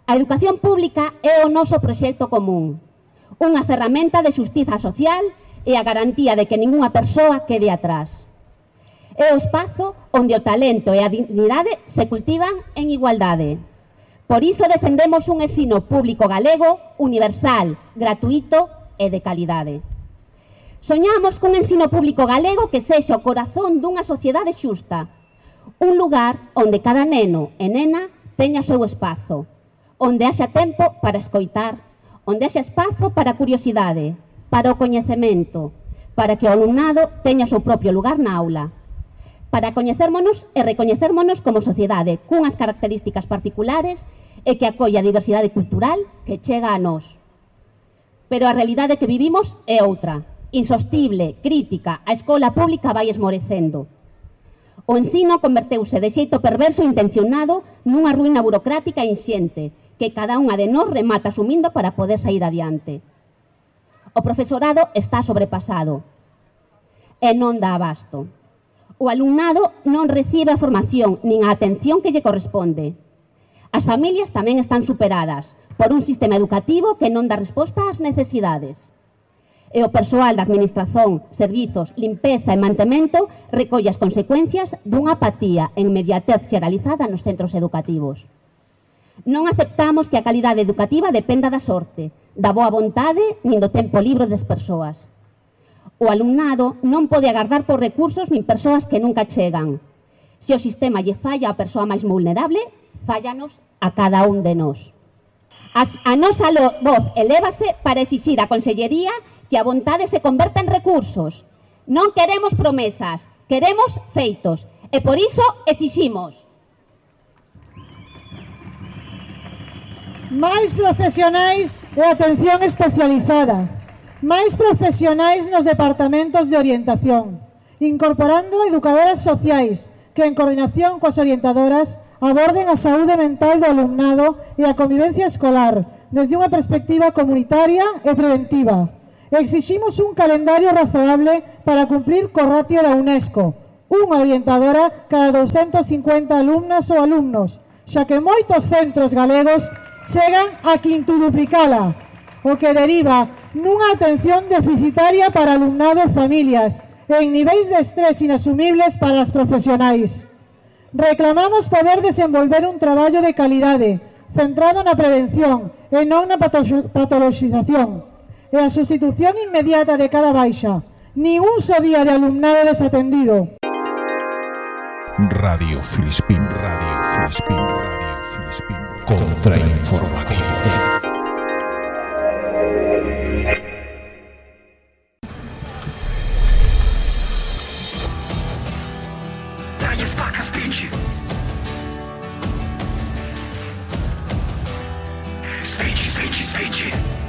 A educación pública é o noso proxecto común, unha ferramenta de xustiza social e a garantía de que ningunha persoa quede atrás. É o espazo onde o talento e a dignidade se cultivan en igualdade. Por iso defendemos un ensino público galego, universal, gratuito e de calidade. Soñamos cun ensino público galego que sexa o corazón dunha sociedade xusta, un lugar onde cada neno e nena teña o seu espazo, onde haxa tempo para escoitar, onde haxa espazo para a curiosidade, para o coñecemento, para que o alumnado teña o seu propio lugar na aula, para coñecérmonos e recoñecérmonos como sociedade cunhas características particulares e que acolla a diversidade cultural que chega a nós. Pero a realidade que vivimos é outra, insostible, crítica, a escola pública vai esmorecendo. O ensino converteuse de xeito perverso e intencionado nunha ruína burocrática e inxente que cada unha de nós remata asumindo para poder sair adiante. O profesorado está sobrepasado e non dá abasto. O alumnado non recibe a formación nin a atención que lle corresponde. As familias tamén están superadas por un sistema educativo que non dá resposta ás necesidades. E o persoal da administración, servizos, limpeza e mantemento recolle as consecuencias dunha apatía e inmediatez xeralizada nos centros educativos. Non aceptamos que a calidade educativa dependa da sorte, da boa vontade nin do tempo libre das persoas. O alumnado non pode agardar por recursos nin persoas que nunca chegan. Se o sistema lle falla á persoa máis vulnerable, fállanos a cada un de nós. A nosa voz elévase para exixir á Consellería que a vontade se converta en recursos. Non queremos promesas, queremos feitos. E por iso exiximos máis profesionais e atención especializada, máis profesionais nos departamentos de orientación, incorporando educadoras sociais que en coordinación coas orientadoras aborden a saúde mental do alumnado e a convivencia escolar desde unha perspectiva comunitaria e preventiva. Exiximos un calendario razoable para cumprir co ratio da UNESCO, unha orientadora cada 250 alumnas ou alumnos, xa que moitos centros galegos chegan a quintuduplicala, o que deriva nunha atención deficitaria para alumnado e familias e en niveis de estrés inasumibles para as profesionais. Reclamamos poder desenvolver un traballo de calidade centrado na prevención e non na patoloxización e a sustitución inmediata de cada baixa, nin un só día de alumnado desatendido. Radio Filispín, Radio Filispín, Radio Filispín. Contrainformativos. Dajes vacas piči. Sviči, sviči, sviči.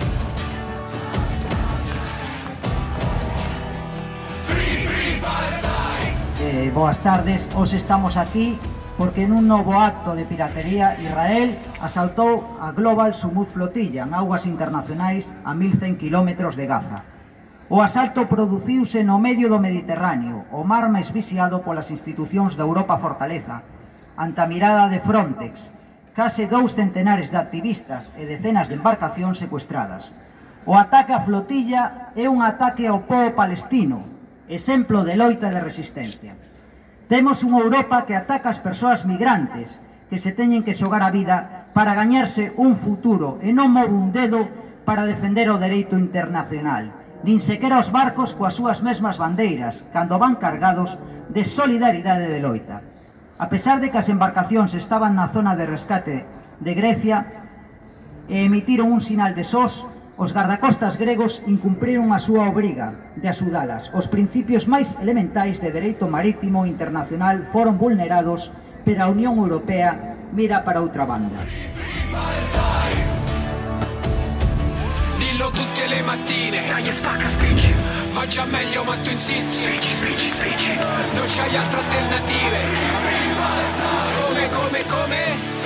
Boas tardes, hoxe estamos aquí porque nun novo acto de piratería Israel asaltou a Global Sumud Flotilla en augas internacionais a 1100 km de Gaza. O asalto produciuse no medio do Mediterráneo, o mar máis vixiado polas institucións da Europa fortaleza, ante a mirada de Frontex, case 2 centenares de activistas e decenas de embarcacións secuestradas. O ataque á flotilla é un ataque ao pobo palestino, exemplo de loita de resistencia. Temos unha Europa que ataca as persoas migrantes que se teñen que xogar a vida para gañarse un futuro e non move un dedo para defender o dereito internacional, nin sequera os barcos coas súas mesmas bandeiras cando van cargados de solidaridade de loita. A pesar de que as embarcacións estaban na zona de rescate de Grecia e emitiron un sinal de SOS, os gardacostas gregos incumpriron a súa obriga de axudalas. Os principios máis elementais de dereito marítimo internacional foron vulnerados, pero a Unión Europea mira para outra banda. Dillo tutte le mattine, dai spacca spingi. Va già meglio ma tu insisti. Spingi, spingi, spingi. Non c'hai altre alternative. Come?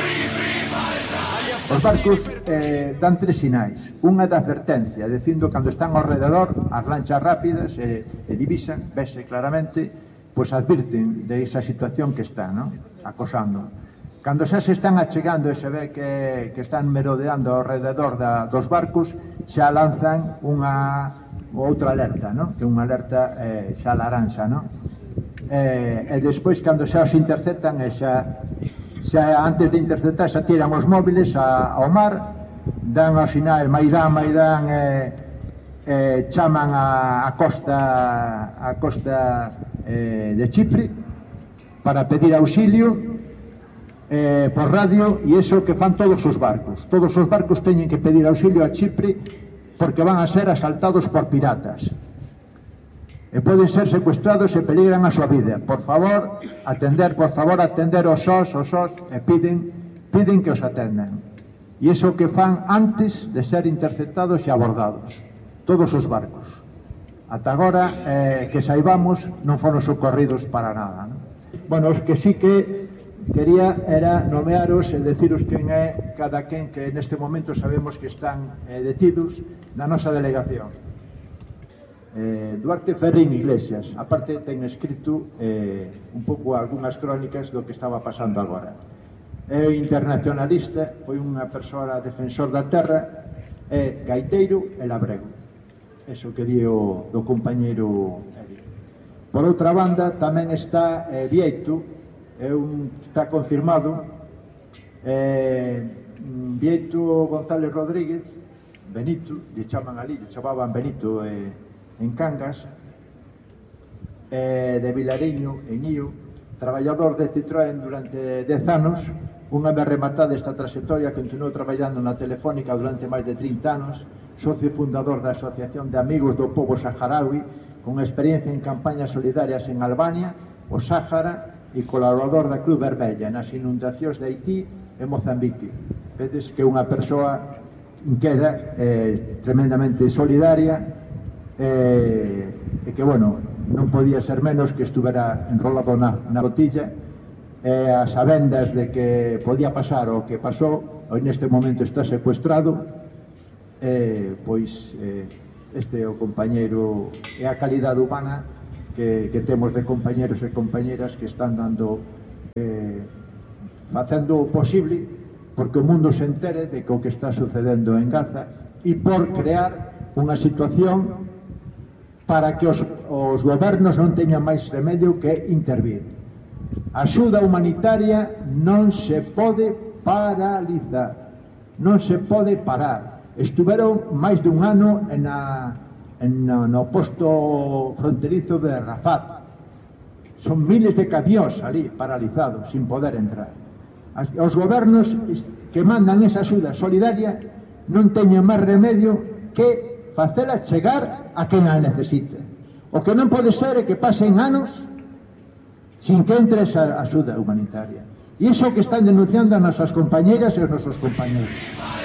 Os barcos dan 3 sinais. Unha da advertencia, dicindo cando están ao rededor, as lanchas rápidas e divisan, vese claramente, pois advirten de esa situación que está, ¿no?, acosando. Cando xa se están achegando e se ve que están merodeando ao rededor dos barcos, xa lanzan outra alerta, non? Que é unha alerta xa laranxa, non? E despois, cando xa os interceptan, xa antes de interceptar, xa tiran os móviles ao mar, dan o sinal Maidán, chaman a costa de Chipre para pedir auxilio por radio, e iso que fan todos os barcos teñen que pedir auxilio a Chipre porque van a ser asaltados por piratas e poden ser secuestrados e peligran a súa vida. Por favor atender os SOS e piden que os atendan, e iso que fan antes de ser interceptados e abordados todos os barcos. Ata agora que saibamos non foron socorridos para nada, non? Bueno, os que sí que quería era nomearos e deciros quen é cada quen que neste momento sabemos que están detidos na nosa delegación. Duarte Ferrín Iglesias, aparte ten escrito un pouco algunhas crónicas do que estaba pasando agora. É internacionalista, foi unha persoa defensor da terra, é gaiteiro e labrego. Eso que di do compañeiro Eri. Por outra banda, tamén está Vieito, está confirmado, Vieito González Rodríguez, Benito, lle chamaban Benito en Cangas, de Vilariño, en Ío, traballador de Citroën durante 10 anos, unha vez rematada esta trayectoria, continuou traballando na Telefónica durante máis de 30 anos, socio fundador da Asociación de Amigos do Pobo Saharaui, con experiencia en campañas solidarias en Albania, o Sáhara, e colaborador da Cruz Vermella nas inundacións de Haití e Mozambique. Vedes que é unha persoa inqueda, tremendamente solidaria, e que, bueno, non podía ser menos que estuvera enrolado na botilla, a sabendas de que podía pasar o que pasou, ou neste momento está secuestrado, pois este é o compañeiro, é a calidade humana que temos de compañeros e compañeras que están dando, facendo o posible porque o mundo se entere de que o que está sucedendo en Gaza, e por crear unha situación para que os gobernos non teñan máis remedio que intervir. A axuda humanitaria non se pode paralizar, non se pode parar. Estuveron máis dun ano no posto fronterizo de Rafat. Son miles de camións ali paralizados, sin poder entrar. Os gobernos que mandan esa axuda solidaria non teñen máis remedio que facela chegar a quen a necesite. O que non pode ser é que pasen anos sin que entre esa axuda humanitaria. E iso que están denunciando as nosas compañeras e os nosos compañeros.